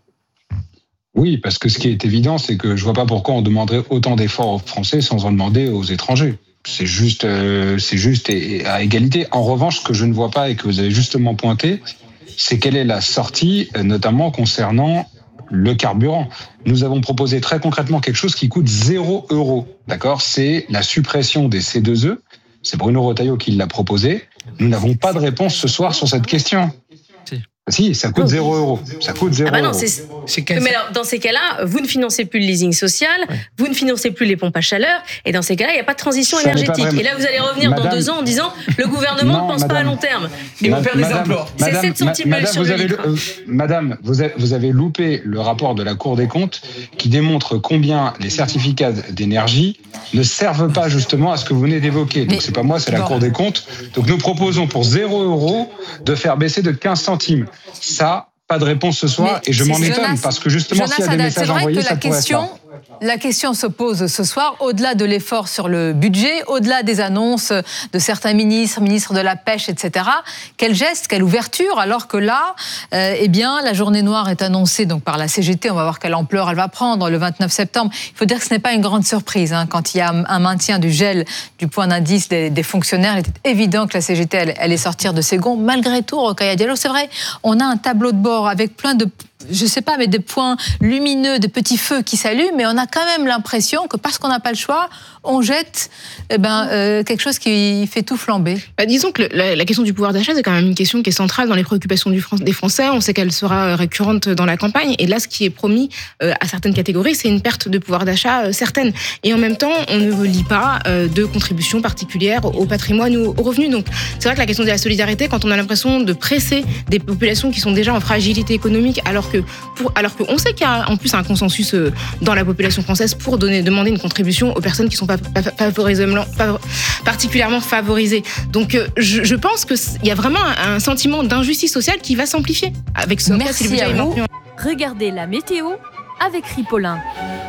Oui, parce que ce qui est évident, c'est que je vois pas pourquoi on demanderait autant d'efforts aux Français sans en demander aux étrangers. C'est juste, euh, c'est juste à égalité. En revanche, ce que je ne vois pas et que vous avez justement pointé, c'est quelle est la sortie, notamment concernant le carburant. Nous avons proposé très concrètement quelque chose qui coûte zéro euro. D'accord ? C'est la suppression des C deux E. C'est Bruno Retailleau qui l'a proposé. Nous n'avons pas de réponse ce soir sur cette question. Si. Si, ça coûte zéro euro. Ça coûte zéro ah bah non, euro. c'est... C'est quinze... Mais alors, dans ces cas-là, vous ne financez plus le leasing social, ouais. vous ne financez plus les pompes à chaleur, et dans ces cas-là, il n'y a pas de transition ça énergétique. Et là, vous allez revenir madame... dans deux ans en disant le gouvernement non, ne pense madame... pas à long terme. Il va faire des emplois. C'est sept centimes madame, sur vous le avez litre. Le, euh, madame, vous avez, vous avez loupé le rapport de la Cour des comptes qui démontre combien les certificats d'énergie ne servent pas justement à ce que vous venez d'évoquer. Donc, Mais... c'est pas moi, c'est la bon. Cour des comptes. Donc, nous proposons pour zéro euro de faire baisser de quinze centimes. Ça, pas de réponse ce soir, mais et je m'en Jonas, étonne, parce que justement, s'il y a des messages envoyés, ça pourrait être là. La question se pose ce soir, au-delà de l'effort sur le budget, au-delà des annonces de certains ministres, ministres de la Pêche, et cetera. Quel geste, quelle ouverture, alors que là, euh, eh bien, la journée noire est annoncée donc, par la C G T, on va voir quelle ampleur elle va prendre le vingt-neuf septembre. Il faut dire que ce n'est pas une grande surprise. Hein, quand il y a un maintien du gel du point d'indice des, des fonctionnaires, il était évident que la C G T elle, allait sortir de ses gonds. Malgré tout, Rokhaya Diallo, c'est vrai, on a un tableau de bord avec plein de... je sais pas, mais des points lumineux, de petits feux qui s'allument, mais on a quand même l'impression que parce qu'on n'a pas le choix, on jette eh ben, euh, quelque chose qui fait tout flamber. Bah, disons que le, la, la question du pouvoir d'achat, c'est quand même une question qui est centrale dans les préoccupations du, des Français. On sait qu'elle sera récurrente dans la campagne. Et là, ce qui est promis euh, à certaines catégories, c'est une perte de pouvoir d'achat euh, certaine. Et en même temps, on ne lit pas euh, de contributions particulières au patrimoine ou aux revenus. Donc, c'est vrai que la question de la solidarité, quand on a l'impression de presser des populations qui sont déjà en fragilité économique, alors que pour, alors qu'on sait qu'il y a en plus un consensus euh, dans la population française pour donner, demander une contribution aux personnes qui sont pas, pas, favorisablement, pas, particulièrement favorisées. Donc, euh, je, je pense qu'il y a vraiment un, un sentiment d'injustice sociale qui va s'amplifier avec ce. Merci si à vous. Regardez la météo avec Ripolin.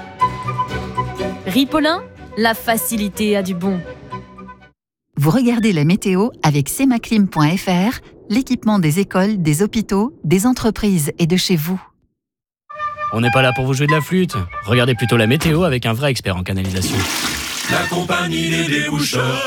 Ripolin, la facilité a du bon. Vous regardez la météo avec semaclim point f r, l'équipement des écoles, des hôpitaux, des entreprises et de chez vous. On n'est pas là pour vous jouer de la flûte. Regardez plutôt la météo avec un vrai expert en canalisation. La compagnie des déboucheurs.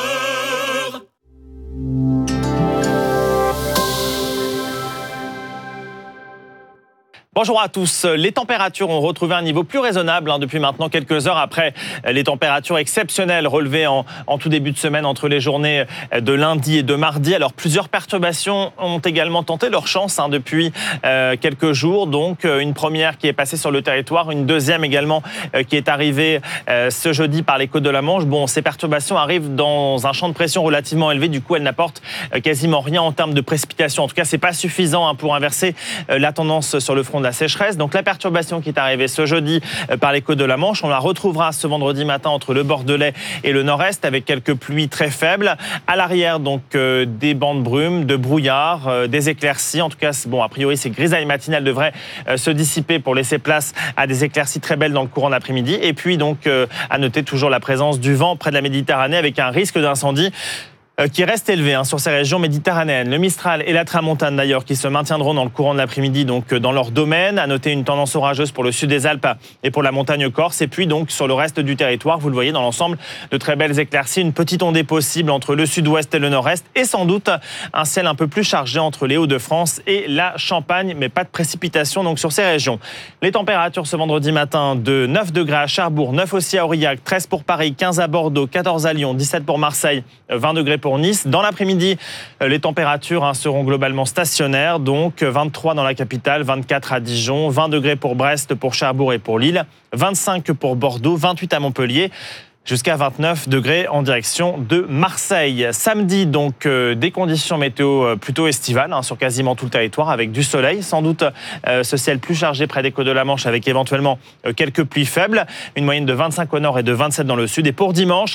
Bonjour à tous. Les températures ont retrouvé un niveau plus raisonnable hein, depuis maintenant quelques heures après les températures exceptionnelles relevées en, en tout début de semaine entre les journées de lundi et de mardi. Alors plusieurs perturbations ont également tenté leur chance hein, depuis euh, quelques jours. Donc une première qui est passée sur le territoire, une deuxième également euh, qui est arrivée euh, ce jeudi par les côtes de la Manche. Bon, ces perturbations arrivent dans un champ de pression relativement élevé. Du coup, elles n'apportent euh, quasiment rien en termes de précipitations. En tout cas, c'est pas suffisant hein, pour inverser euh, la tendance sur le front de la sécheresse. Donc la perturbation qui est arrivée ce jeudi par les côtes de la Manche, on la retrouvera ce vendredi matin entre le Bordelais et le Nord-Est avec quelques pluies très faibles. À l'arrière, donc euh, des bancs de brume, de brouillard, euh, des éclaircies. En tout cas, bon, a priori, ces grisailles matinales devraient euh, se dissiper pour laisser place à des éclaircies très belles dans le courant de l'après-midi. Et puis donc, euh, à noter toujours la présence du vent près de la Méditerranée avec un risque d'incendie qui reste élevé hein, sur ces régions méditerranéennes. Le Mistral et la Tramontane d'ailleurs qui se maintiendront dans le courant de l'après-midi donc dans leur domaine. À noter une tendance orageuse pour le sud des Alpes et pour la montagne corse. Et puis donc sur le reste du territoire, vous le voyez dans l'ensemble, de très belles éclaircies. Une petite ondée possible entre le sud-ouest et le nord-est. Et sans doute un ciel un peu plus chargé entre les Hauts-de-France et la Champagne. Mais pas de précipitation donc sur ces régions. Les températures ce vendredi matin de neuf degrés à Cherbourg, neuf aussi à Aurillac, treize pour Paris, quinze à Bordeaux, quatorze à Lyon, dix-sept pour Marseille, vingt degrés pour Nice. Dans l'après-midi, les températures hein, seront globalement stationnaires, donc vingt-trois dans la capitale, vingt-quatre à Dijon, vingt degrés pour Brest, pour Cherbourg et pour Lille, vingt-cinq pour Bordeaux, vingt-huit à Montpellier, jusqu'à vingt-neuf degrés en direction de Marseille. Samedi, donc, euh, des conditions météo plutôt estivales hein, sur quasiment tout le territoire, avec du soleil. Sans doute euh, ce ciel plus chargé près des côtes de la Manche, avec éventuellement euh, quelques pluies faibles. Une moyenne de vingt-cinq au nord et de vingt-sept dans le sud. Et pour dimanche,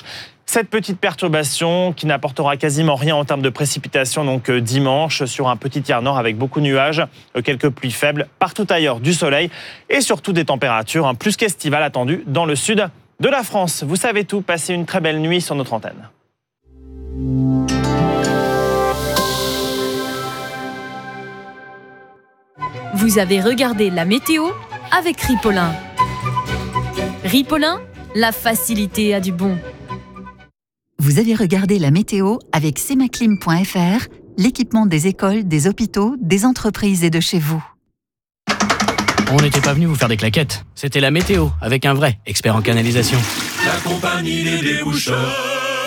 Cette petite perturbation qui n'apportera quasiment rien en termes de précipitations donc dimanche sur un petit tiers nord avec beaucoup de nuages, quelques pluies faibles, partout ailleurs du soleil et surtout des températures hein, plus qu'estivales attendues dans le sud de la France. Vous savez tout, passez une très belle nuit sur notre antenne. Vous avez regardé la météo avec Ripollin. Ripollin, la facilité a du bon. Vous avez regardé la météo avec semaclim point f r, l'équipement des écoles, des hôpitaux, des entreprises et de chez vous. On n'était pas venu vous faire des claquettes. C'était la météo avec un vrai expert en canalisation. La compagnie des déboucheurs.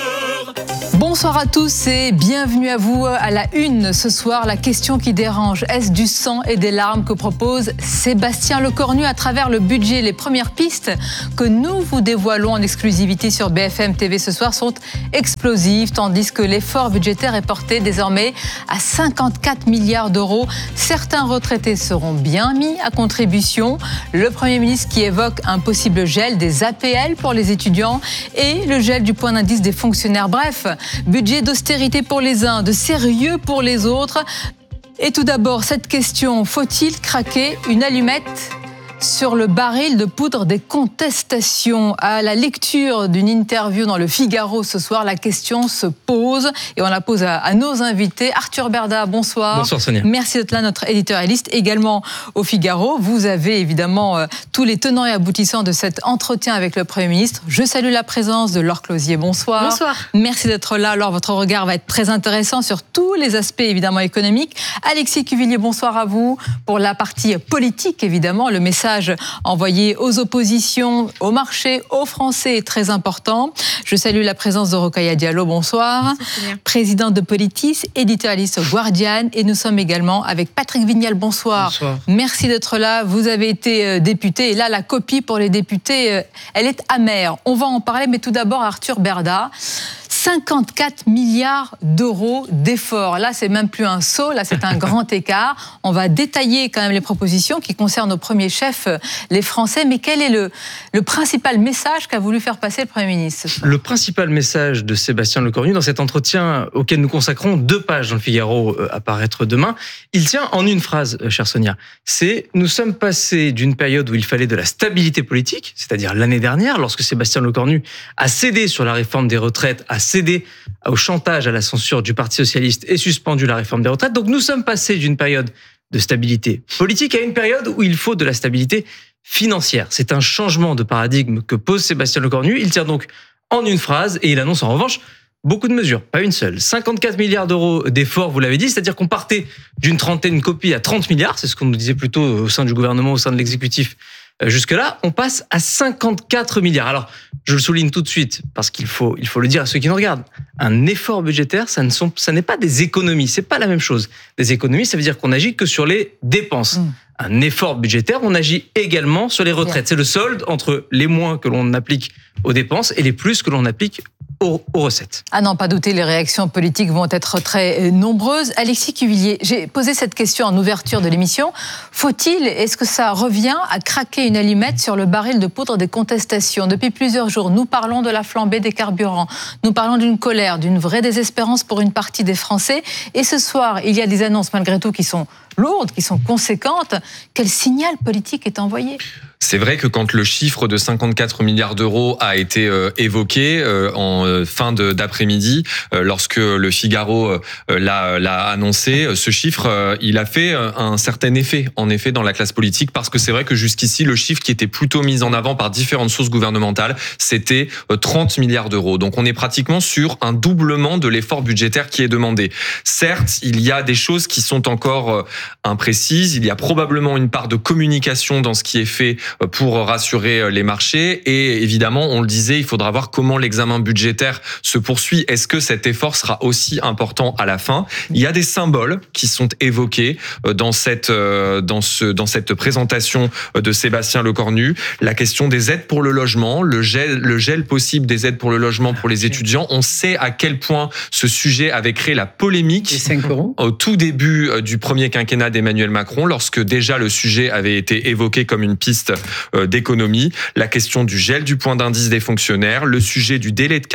Bonsoir à tous et bienvenue à vous à la une. Ce soir, la question qui dérange, est-ce du sang et des larmes que propose Sébastien Lecornu à travers le budget? Les premières pistes que nous vous dévoilons en exclusivité sur B F M T V ce soir sont explosives, tandis que l'effort budgétaire est porté désormais à cinquante-quatre milliards d'euros. Certains retraités seront bien mis à contribution. Le Premier ministre qui évoque un possible gel des A P L pour les étudiants et le gel du point d'indice des fonctionnaires. Bref, budget d'austérité pour les uns, de sérieux pour les autres. Et tout d'abord, cette question, faut-il craquer une allumette sur le baril de poudre des contestations? À la lecture d'une interview dans le Figaro ce soir, la question se pose et on la pose à, à nos invités. Arthur Berda, bonsoir. Bonsoir Sonia. Merci d'être là, notre éditorialiste. Également au Figaro, vous avez évidemment euh, tous les tenants et aboutissants de cet entretien avec le Premier ministre. Je salue la présence de Laure Closier, bonsoir. Bonsoir. Merci d'être là. Alors, votre regard va être très intéressant sur tous les aspects évidemment économiques. Alexis Cuvillier, bonsoir à vous. Pour la partie politique, évidemment, le message envoyé aux oppositions, au marché, aux Français est très important. Je salue la présence de Rokhaya Diallo, bonsoir. Bonsoir, présidente de Politis, éditorialiste au Guardian. Et nous sommes également avec Patrick Vignal, bonsoir. Bonsoir. Merci d'être là. Vous avez été député et là, la copie pour les députés, elle est amère. On va en parler, mais tout d'abord, Arthur Berda. cinquante-quatre milliards d'euros d'efforts. Là, c'est même plus un saut, là, c'est un grand écart. On va détailler quand même les propositions qui concernent au premier chef les Français. Mais quel est le, le principal message qu'a voulu faire passer le Premier ministre? Le principal message de Sébastien Lecornu dans cet entretien auquel nous consacrons deux pages dans le Figaro à paraître demain, il tient en une phrase, chère Sonia. C'est « Nous sommes passés d'une période où il fallait de la stabilité politique, c'est-à-dire l'année dernière, lorsque Sébastien Lecornu a cédé sur la réforme des retraites, a cédé au chantage, à la censure du Parti socialiste et suspendu la réforme des retraites. Donc nous sommes passés d'une période de stabilité politique à une période où il faut de la stabilité financière. C'est un changement de paradigme que pose Sébastien Lecornu. Il tient donc en une phrase et il annonce en revanche beaucoup de mesures, pas une seule. cinquante-quatre milliards d'euros d'efforts, vous l'avez dit, c'est-à-dire qu'on partait d'une trentaine de copies à trente milliards, c'est ce qu'on nous disait plutôt au sein du gouvernement, au sein de l'exécutif. Jusque-là, on passe à cinquante-quatre milliards. Alors, je le souligne tout de suite, parce qu'il faut, il faut le dire à ceux qui nous regardent. Un effort budgétaire, ça ne sont, ça n'est pas des économies. C'est pas la même chose. Des économies, ça veut dire qu'on agit que sur les dépenses. Mmh. Un effort budgétaire, on agit également sur les retraites. C'est le solde entre les moins que l'on applique aux dépenses et les plus que l'on applique aux, aux recettes. Ah non, pas douter, les réactions politiques vont être très nombreuses. Alexis Cuvillier, j'ai posé cette question en ouverture de l'émission. Faut-il, est-ce que ça revient à craquer une allumette sur le baril de poudre des contestations? Depuis plusieurs jours, nous parlons de la flambée des carburants, nous parlons d'une colère, d'une vraie désespérance pour une partie des Français. Et ce soir, il y a des annonces malgré tout qui sont lourdes, qui sont conséquentes. Quel signal politique est envoyé ? C'est vrai que quand le chiffre de cinquante-quatre milliards d'euros a été euh, évoqué euh, en euh, fin de, d'après-midi, euh, lorsque le Figaro euh, l'a, l'a annoncé, ce chiffre, euh, il a fait un certain effet, en effet, dans la classe politique, parce que c'est vrai que jusqu'ici, le chiffre qui était plutôt mis en avant par différentes sources gouvernementales, c'était euh, trente milliards d'euros. Donc on est pratiquement sur un doublement de l'effort budgétaire qui est demandé. Certes, il y a des choses qui sont encore euh, imprécises, il y a probablement une part de communication dans ce qui est fait pour rassurer les marchés. Et évidemment, on le disait, il faudra voir comment l'examen budgétaire se poursuit. Est-ce que cet effort sera aussi important à la fin? Il y a des symboles qui sont évoqués dans cette, dans ce, dans cette présentation de Sébastien Lecornu. La question des aides pour le logement, le gel, le gel possible des aides pour le logement pour les étudiants. On sait à quel point ce sujet avait créé la polémique au tout début du premier quinquennat d'Emmanuel Macron, lorsque déjà le sujet avait été évoqué comme une piste d'économie, la question du gel du point d'indice des fonctionnaires, le sujet du délai de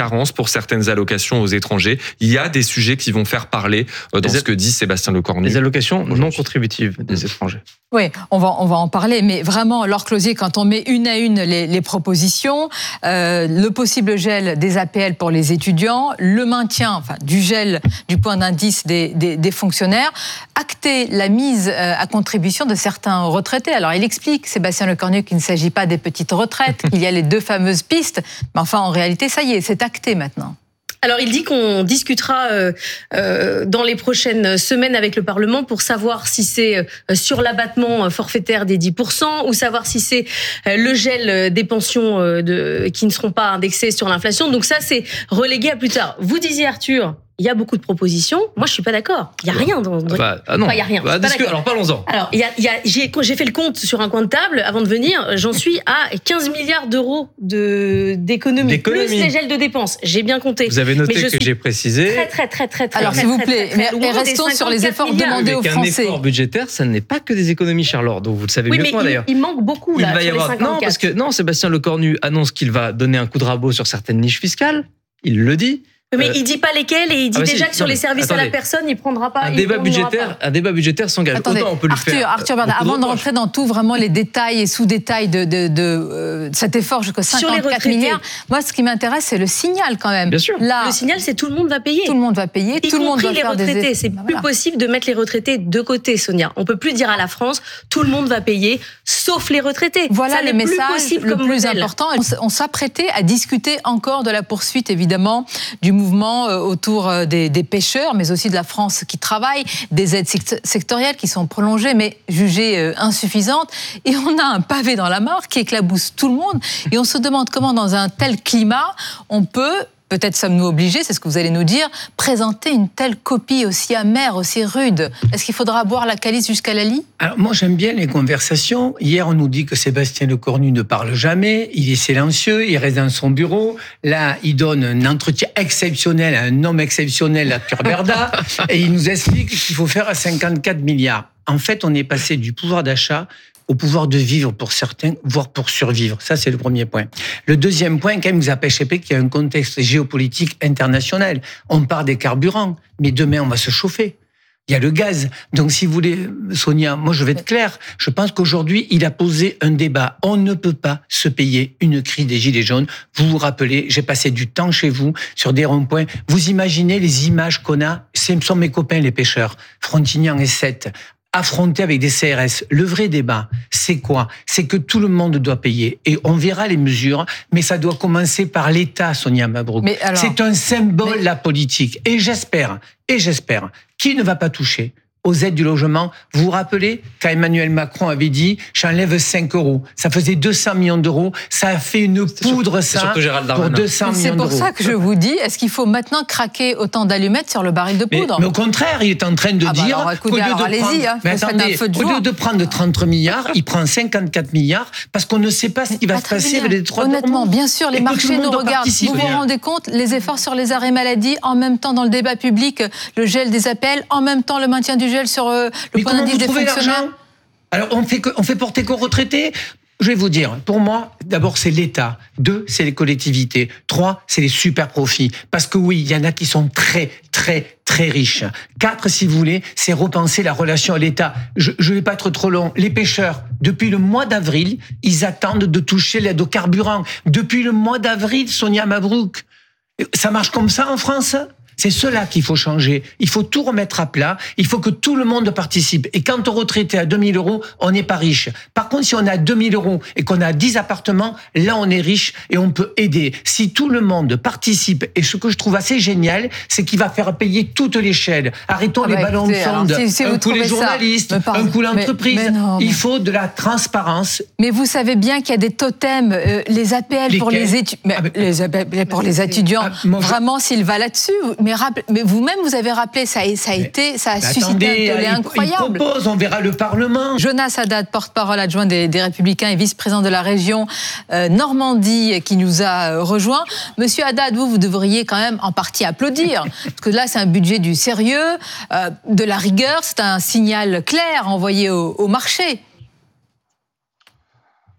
carences pour certaines allocations aux étrangers. Il y a des sujets qui vont faire parler dans les ce que dit Sébastien Lecornu. Les allocations non contributives des étrangers. Oui, on va, on va en parler, mais vraiment, Laure Closier, quand on met une à une les, les propositions, euh, le possible gel des A P L pour les étudiants, le maintien enfin, du gel du point d'indice des, des, des fonctionnaires, acter la mise à contribution de certains retraités. Alors, il explique, Sébastien Lecornu, qu'il ne s'agit pas des petites retraites, qu'il y a les deux fameuses pistes, mais enfin, en réalité, ça y est, c'est acté maintenant. Alors, il dit qu'on discutera euh, euh, dans les prochaines semaines avec le Parlement pour savoir si c'est euh, sur l'abattement forfaitaire des dix pour cent ou savoir si c'est euh, le gel des pensions euh, de, qui ne seront pas indexées sur l'inflation. Donc ça, c'est relégué à plus tard. Vous disiez, Arthur, il y a beaucoup de propositions. Moi, je suis pas d'accord. Il y a rien dans. dans... Bah, ah non. Enfin, il y a rien. Bah, Pas alors parlons-en. Alors, il y a, il y a, j'ai, j'ai fait le compte sur un coin de table avant de venir. J'en suis à quinze milliards d'euros de d'économies, d'économie. Plus les gels de dépenses. J'ai bien compté. Vous avez noté mais que j'ai précisé. Très, très, très, très, très. Alors, très, s'il vous très, plaît, très, très, mais restons sur les efforts demandés aux Français. Un effort budgétaire, ça n'est pas que des économies, Charlotte. Donc vous le savez oui, mieux mais que moi il, d'ailleurs. Il manque beaucoup là. Il va y sur avoir les cinquante-quatre. non parce que non, Sébastien Lecornu annonce qu'il va donner un coup de rabot sur certaines niches fiscales. Il le dit. Mais euh, il dit pas lesquels et il dit ah bah déjà si, que sur non, les services attendez. à la personne, il prendra pas. Un il débat prendra budgétaire, pas. un débat budgétaire s'engage. Attendez, Autant on peut lui Arthur, faire. Arthur Bernard, avant de rentrer dans tout vraiment les détails et sous-détails de, de, de, de euh, cet effort jusqu'à cinquante-quatre milliards, moi ce qui m'intéresse c'est le signal quand même. Bien sûr. Là, le signal c'est tout le monde va payer. Tout le monde va payer. Y tout le monde compris va les faire retraités. des... C'est ben plus voilà. possible de mettre les retraités de côté, Sonia. On peut plus dire à la France tout le monde va payer, sauf les retraités. Voilà Ça le n'est plus message possible le comme plus modèle. important. On s- On s'apprêtait à discuter encore de la poursuite, évidemment, du mouvement euh, autour euh, des, des pêcheurs, mais aussi de la France qui travaille, des aides sect- sectorielles qui sont prolongées, mais jugées euh, insuffisantes. Et on a un pavé dans la mare qui éclabousse tout le monde. Et on se demande comment, dans un tel climat, on peut... Peut-être sommes-nous obligés, c'est ce que vous allez nous dire, présenter une telle copie aussi amère, aussi rude. Est-ce qu'il faudra boire la calice jusqu'à la lie ? Alors moi j'aime bien les conversations. Hier on nous dit que Sébastien Lecornu ne parle jamais, il est silencieux, il reste dans son bureau. Là il donne un entretien exceptionnel à un homme exceptionnel, Arthur Berda, et il nous explique qu'il faut faire cinquante-quatre milliards. En fait on est passé du pouvoir d'achat au pouvoir de vivre pour certains, voire pour survivre. Ça, c'est le premier point. Le deuxième point, quand même, vous avez échappé qu'il y a un contexte géopolitique international. On parle des carburants, mais demain, on va se chauffer. Il y a le gaz. Donc, si vous voulez, Sonia, moi, je vais être clair. Je pense qu'aujourd'hui, il a posé un débat. On ne peut pas se payer une crise des Gilets jaunes. Vous vous rappelez, j'ai passé du temps chez vous, sur des ronds-points. Vous imaginez les images qu'on a? Ce sont mes copains, les pêcheurs. Frontignan et Sète. Affronter avec des C R S. Le vrai débat, c'est quoi? C'est que tout le monde doit payer. Et on verra les mesures, mais ça doit commencer par l'État, Sonia Mabrouk. Mais alors, c'est un symbole, mais... la politique. Et j'espère, et j'espère, qu'il ne va pas toucher aux aides du logement. Vous vous rappelez quand Emmanuel Macron avait dit « j'enlève cinq euros ». Ça faisait deux cents millions d'euros. Ça a fait une poudre, c'est ça, surtout pour deux cents millions d'euros. C'est pour ça que je vous dis, est-ce qu'il faut maintenant craquer autant d'allumettes sur le baril de poudre? mais, mais au contraire, il est en train de ah bah dire alors, écoutez, alors, qu'au lieu de allez-y, prendre, hein, mais attendez, un feu de au joie. lieu de prendre trente milliards, il prend cinquante-quatre milliards parce qu'on ne sait pas ce qui va se passer avec les trois Honnêtement, bien sûr, les marchés nous regardent. Vous vous rendez compte, les efforts sur les arrêts maladie, en même temps dans le débat public, le gel des A P L, en même temps le maintien du gel sur euh, le mais point d'indice des fonctionnaires. Alors on fait que, on fait porter qu'aux retraités. Je vais vous dire, pour moi, d'abord c'est l'État, deux c'est les collectivités, trois c'est les super profits. Parce que oui, il y en a qui sont très très très riches. Quatre, si vous voulez, c'est repenser la relation à l'État. Je ne vais pas être trop long. Les pêcheurs, depuis le mois d'avril, ils attendent de toucher l'aide au carburant. Depuis le mois d'avril, Sonia Mabrouk, ça marche comme ça en France ? C'est cela qu'il faut changer. Il faut tout remettre à plat. Il faut que tout le monde participe. Et quand on retraité à deux mille euros, on n'est pas riche. Par contre, si on a deux mille euros et qu'on a dix appartements, là, on est riche et on peut aider. Si tout le monde participe, et ce que je trouve assez génial, c'est qu'il va faire payer toute l'échelle. Arrêtons ah les bah ballons écoutez, de sonde. alors, si, si un coup les journalistes, ça, un coup l'entreprise. Mais, mais non, il mais... faut de la transparence. Mais vous savez bien qu'il y a des totems, euh, les A P L Lesquels pour les étudiants. Ah, les A P L pour les étudiants. Ah, moi, je... Vraiment, s'il va là-dessus. Mais, rappel... mais vous-même, vous avez rappelé, ça a, ça a été, ça a suscité attendez, un tollé il, incroyable. Il propose, on verra le Parlement. Jonas Haddad, porte-parole adjoint des, des Républicains et vice-président de la région euh, Normandie, qui nous a euh, rejoint. Monsieur Haddad, vous, vous devriez quand même en partie applaudir, parce que là, c'est un budget du sérieux, euh, de la rigueur, c'est un signal clair envoyé au, au marché.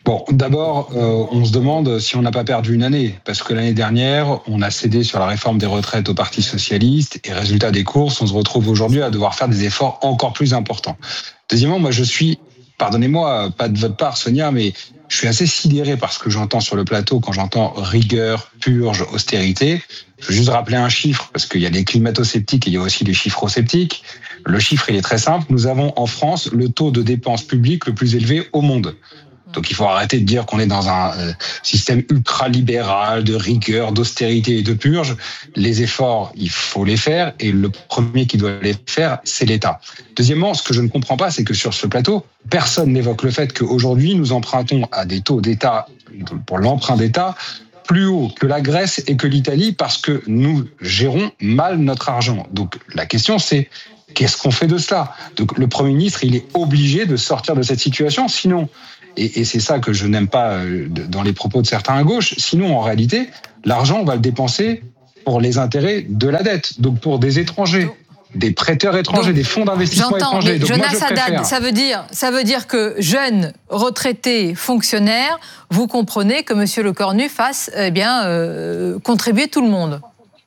Bon, d'abord, euh, on se demande si on n'a pas perdu une année, parce que l'année dernière, on a cédé sur la réforme des retraites au Parti socialiste, et résultat des courses, on se retrouve aujourd'hui à devoir faire des efforts encore plus importants. Deuxièmement, moi je suis, pardonnez-moi, pas de votre part Sonia, mais je suis assez sidéré par ce que j'entends sur le plateau quand j'entends rigueur, purge, austérité. Je veux juste rappeler un chiffre, parce qu'il y a les climato-sceptiques et il y a aussi les chiffro-sceptiques. Le chiffre, il est très simple. Nous avons en France le taux de dépenses publiques le plus élevé au monde. Donc il faut arrêter de dire qu'on est dans un euh, système ultra-libéral, de rigueur, d'austérité et de purge. Les efforts, il faut les faire, et le premier qui doit les faire, c'est l'État. Deuxièmement, ce que je ne comprends pas, c'est que sur ce plateau, personne n'évoque le fait qu'aujourd'hui, nous empruntons à des taux d'État, pour l'emprunt d'État, plus haut que la Grèce et que l'Italie, parce que nous gérons mal notre argent. Donc la question, c'est qu'est-ce qu'on fait de cela ? Donc le Premier ministre, il est obligé de sortir de cette situation, sinon... Et c'est ça que je n'aime pas dans les propos de certains à gauche. Sinon, en réalité, l'argent, on va le dépenser pour les intérêts de la dette, donc pour des étrangers, des prêteurs étrangers, donc, des fonds d'investissement j'entends, étrangers. Mais Jonas Haddad, ça veut dire, ça veut dire que jeunes, retraités, fonctionnaires, vous comprenez que M. Lecornu fasse eh bien, euh, contribuer tout le monde.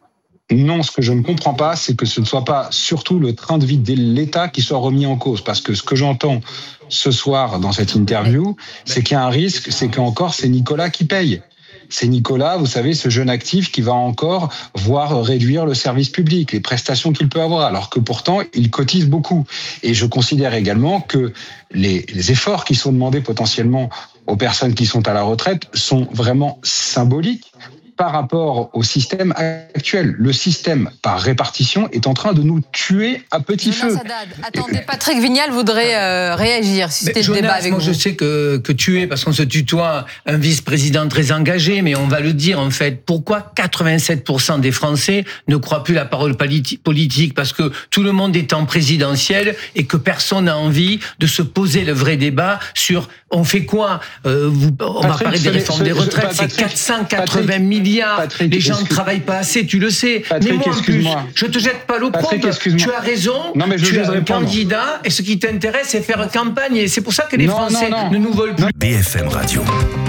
Non, ce que je ne comprends pas, c'est que ce ne soit pas surtout le train de vie de l'État qui soit remis en cause. Parce que ce que j'entends ce soir dans cette interview, c'est qu'il y a un risque, c'est qu'encore c'est Nicolas qui paye. C'est Nicolas, vous savez, ce jeune actif qui va encore voir réduire le service public, les prestations qu'il peut avoir, alors que pourtant, il cotise beaucoup. Et je considère également que les, les efforts qui sont demandés potentiellement aux personnes qui sont à la retraite sont vraiment symboliques par rapport au système actuel. Le système par répartition est en train de nous tuer à petit Jonas feu. Haddad, attendez, Patrick Vignal voudrait euh, réagir si c'était le débat avec moi, vous. Je sais que, que tu es, parce qu'on se tutoie, un vice-président très engagé, mais on va le dire en fait. Pourquoi quatre-vingt-sept pour cent des Français ne croient plus la parole politique ? Parce que tout le monde est en présidentielle et que personne n'a envie de se poser le vrai débat sur on fait quoi ? euh, vous, On Patrick, va parler des réformes des retraites, c'est quatre cent quatre-vingts milliards. Patrick, les gens ne travaillent pas assez, tu le sais. Patrick, mais moi, en plus, je te jette pas l'opprobre. Tu as raison. Non, mais je tu veux es un répondre. candidat et ce qui t'intéresse, c'est faire campagne. Et c'est pour ça que les non, Français non, non. ne nous veulent plus. B F M Radio.